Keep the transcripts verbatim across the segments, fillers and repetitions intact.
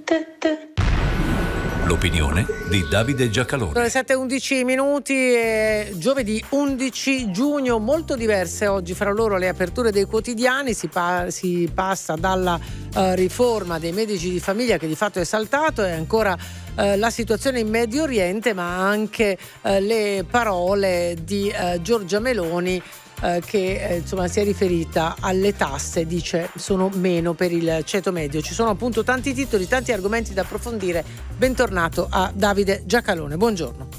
L'opinione di Davide Giacalone. Sono le sette e undici minuti e giovedì undici giugno, molto diverse oggi fra loro le aperture dei quotidiani. Si, pa- si passa dalla uh, riforma dei medici di famiglia, che di fatto è saltato, e ancora uh, la situazione in Medio Oriente, ma anche uh, le parole di uh, Giorgia Meloni, Eh, che eh, insomma si è riferita alle tasse, dice sono meno per il ceto medio. Ci sono appunto tanti titoli, tanti argomenti da approfondire. Bentornato a Davide Giacalone, buongiorno.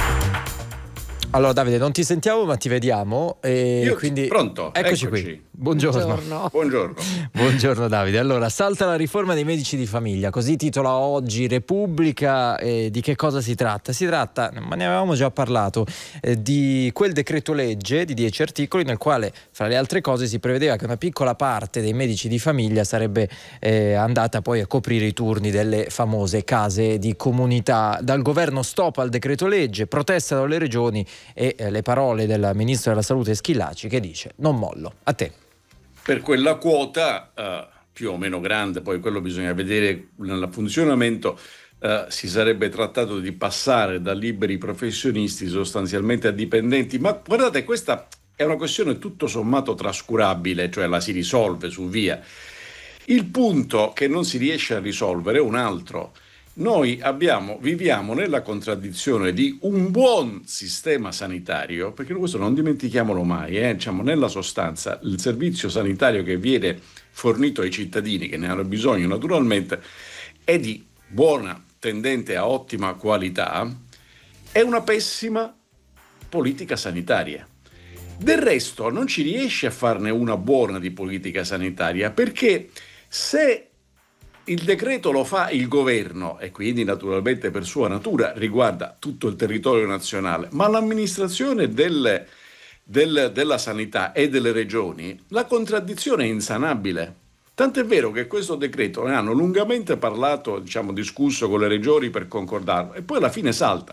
Allora Davide, non ti sentiamo ma ti vediamo e Io quindi pronto, eccoci, eccoci. qui. Buongiorno. Buongiorno. Buongiorno. Buongiorno Davide. Allora, salta la riforma dei medici di famiglia, così titola oggi Repubblica. Eh, di che cosa si tratta? Si tratta, ma ne avevamo già parlato, eh, di quel decreto legge di dieci articoli nel quale, fra le altre cose, si prevedeva che una piccola parte dei medici di famiglia sarebbe eh, andata poi a coprire i turni delle famose case di comunità. Dal governo stop al decreto legge, protesta dalle regioni e eh, le parole del ministro della salute Schillaci, che dice non mollo. A te. Per quella quota eh, più o meno grande, poi quello bisogna vedere nel funzionamento, eh, si sarebbe trattato di passare da liberi professionisti sostanzialmente a dipendenti, ma guardate, questa è una questione tutto sommato trascurabile, cioè la si risolve su via. Il punto che non si riesce a risolvere è un altro. Noi abbiamo, viviamo nella contraddizione di un buon sistema sanitario, perché questo non dimentichiamolo mai, eh? Diciamo, nella sostanza il servizio sanitario che viene fornito ai cittadini, che ne hanno bisogno naturalmente, è di buona, tendente a ottima qualità, è una pessima politica sanitaria. Del resto non ci riesce a farne una buona di politica sanitaria, perché se il decreto lo fa il governo e quindi naturalmente per sua natura riguarda tutto il territorio nazionale, ma l'amministrazione del, del, della sanità e delle regioni, la contraddizione è insanabile. Tant'è vero che questo decreto ne hanno lungamente parlato, diciamo discusso con le regioni per concordarlo, e poi alla fine salta.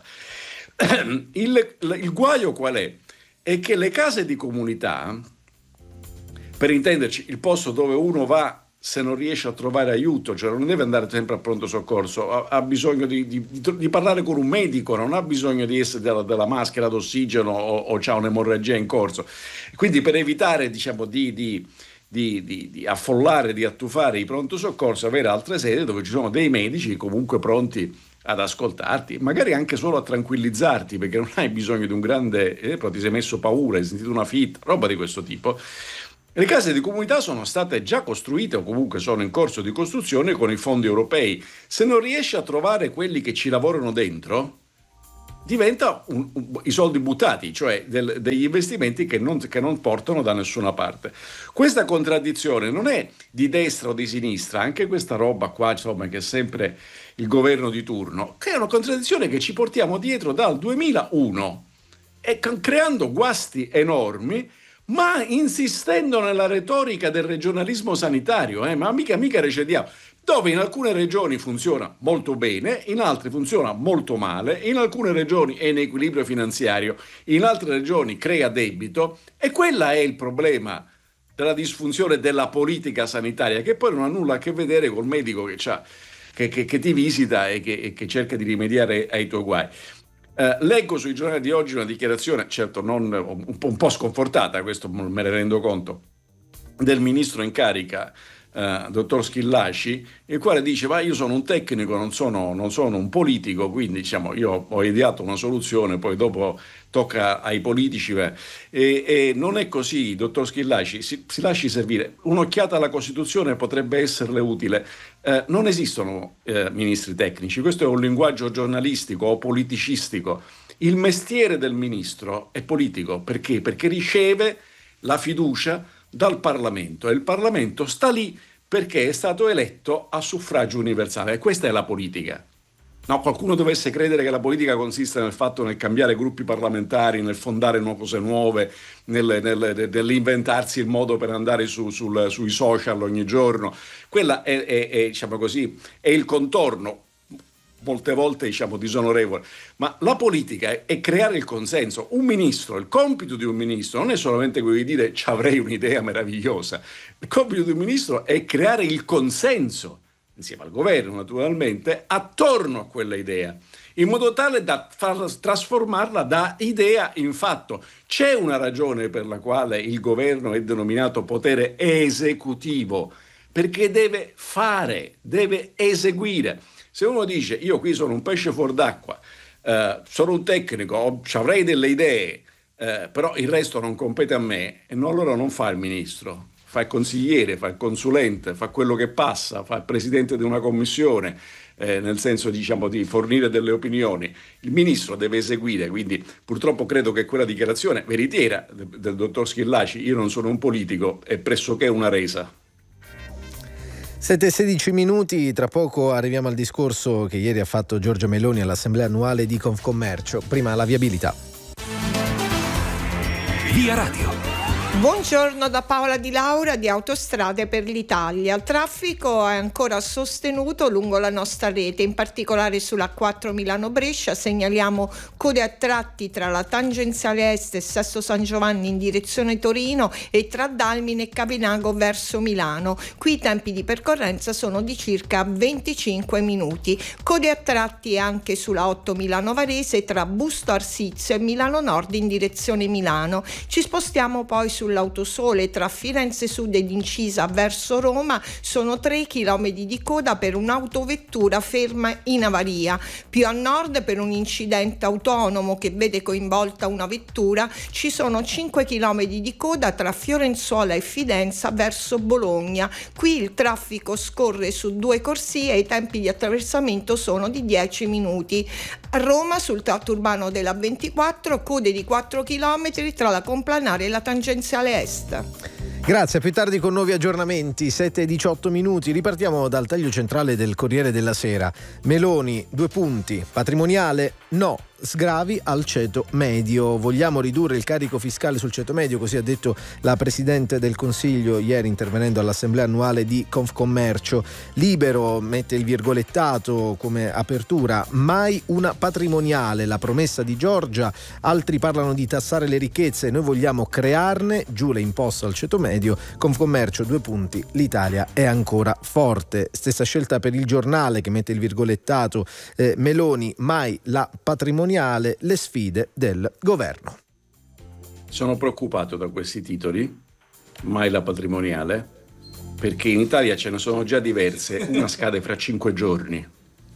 Il, il guaio qual è? È che le case di comunità, per intenderci il posto dove uno va se non riesce a trovare aiuto, cioè non deve andare sempre a pronto soccorso, ha, ha bisogno di, di, di parlare con un medico, non ha bisogno di essere della, della maschera d'ossigeno o, o c'ha un'emorragia in corso. Quindi per evitare, diciamo, di, di, di, di, di affollare, di attufare i pronto soccorso, avere altre sedi dove ci sono dei medici comunque pronti ad ascoltarti, magari anche solo a tranquillizzarti, perché non hai bisogno di un grande, eh, però ti sei messo paura, hai sentito una fitta, roba di questo tipo. Le case di comunità sono state già costruite o comunque sono in corso di costruzione con i fondi europei. Se non riesci a trovare quelli che ci lavorano dentro, diventa un, un, i soldi buttati, cioè del, degli investimenti che non, che non portano da nessuna parte. Questa contraddizione non è di destra o di sinistra, anche questa roba qua, insomma, che è sempre il governo di turno, che è una contraddizione che ci portiamo dietro dal duemilauno e creando guasti enormi, ma insistendo nella retorica del regionalismo sanitario, eh? ma mica mica recediamo, dove in alcune regioni funziona molto bene, in altre funziona molto male, in alcune regioni è in equilibrio finanziario, in altre regioni crea debito, e quella è il problema della disfunzione della politica sanitaria, che poi non ha nulla a che vedere col medico che, c'ha, che, che, che ti visita e che, e che cerca di rimediare ai tuoi guai. Uh, leggo sui giornali di oggi una dichiarazione, certo non, un, po', un po' sconfortata, questo me ne rendo conto, del ministro in carica, uh, dottor Schillaci, il quale dice: ma io sono un tecnico, non sono, non sono un politico, quindi diciamo io ho ideato una soluzione, poi dopo tocca ai politici. E, e non è così, dottor Schillaci, si, si lasci servire, un'occhiata alla Costituzione potrebbe esserle utile. Eh, non esistono eh, ministri tecnici, questo è un linguaggio giornalistico o politicistico. Il mestiere del ministro è politico, perché? Perché riceve la fiducia dal Parlamento e il Parlamento sta lì perché è stato eletto a suffragio universale, e questa è la politica. No, qualcuno dovesse credere che la politica consiste nel fatto nel cambiare gruppi parlamentari, nel fondare nuove cose nuove, nel, nel, nell'inventarsi il modo per andare su, sul, sui social ogni giorno. Quella è, è, è, diciamo così, è il contorno, molte volte diciamo disonorevole, ma la politica è, è creare il consenso. Un ministro, il compito di un ministro non è solamente quello di dire ci avrei un'idea meravigliosa, il compito di un ministro è creare il consenso insieme al governo naturalmente, attorno a quella idea, in modo tale da far trasformarla da idea in fatto. C'è una ragione per la quale il governo è denominato potere esecutivo, perché deve fare, deve eseguire. Se uno dice io qui sono un pesce fuor d'acqua, eh, sono un tecnico, avrei delle idee, eh, però il resto non compete a me, e no, allora non fa il ministro, fa il consigliere, fa il consulente, fa quello che passa, fa il presidente di una commissione, eh, nel senso, diciamo, di fornire delle opinioni. Il ministro deve eseguire, quindi purtroppo credo che quella dichiarazione veritiera del, del dottor Schillaci, io non sono un politico, è pressoché una resa. sette e sedici minuti, tra poco arriviamo al discorso che ieri ha fatto Giorgia Meloni all'assemblea annuale di Confcommercio. Prima la viabilità. Via Radio. Buongiorno da Paola Di Laura di Autostrade per l'Italia. Il traffico è ancora sostenuto lungo la nostra rete, in particolare sulla quattro Milano-Brescia. Segnaliamo code a tratti tra la tangenziale est e Sesto San Giovanni in direzione Torino e tra Dalmine e Capinago verso Milano. Qui i tempi di percorrenza sono di circa venticinque minuti. Code a tratti anche sulla otto Milano-Varese tra Busto Arsizio e Milano Nord in direzione Milano. Ci spostiamo poi su Sull'Autosole tra Firenze Sud ed Incisa verso Roma sono tre chilometri di coda per un'autovettura ferma in avaria. Più a nord, per un incidente autonomo che vede coinvolta una vettura, ci sono cinque chilometri di coda tra Fiorenzuola e Fidenza verso Bologna. Qui il traffico scorre su due corsie e i tempi di attraversamento sono di dieci minuti. A Roma, sul tratto urbano della ventiquattro, code di quattro chilometri tra la Complanare e la tangenziale est. Grazie, a più tardi con nuovi aggiornamenti, sette e diciotto minuti. Ripartiamo dal taglio centrale del Corriere della Sera. Meloni, due punti, patrimoniale, no. Sgravi al ceto medio. Vogliamo ridurre il carico fiscale sul ceto medio, così ha detto la Presidente del Consiglio ieri intervenendo all'assemblea annuale di Confcommercio. Libero mette il virgolettato come apertura, mai una patrimoniale, la promessa di Giorgia. Altri parlano di tassare le ricchezze, noi vogliamo crearne, giù le imposte al ceto medio. Confcommercio, due punti, l'Italia è ancora forte. Stessa scelta per Il Giornale che mette il virgolettato, eh, Meloni, mai la patrimoniale, le sfide del governo. Sono preoccupato da questi titoli, mai la patrimoniale, perché in Italia ce ne sono già diverse, una scade fra cinque giorni,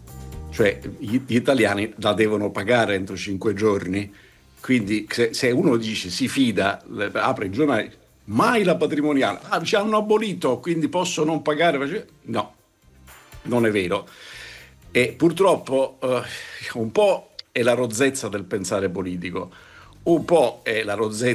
cioè gli, gli italiani la devono pagare entro cinque giorni, quindi se, se uno dice si fida, le, apre il giornale, mai la patrimoniale, ah, ci hanno abolito, quindi posso non pagare, no, non è vero. E purtroppo eh, un po' è la rozzezza del pensare politico, un po' è la rozzezza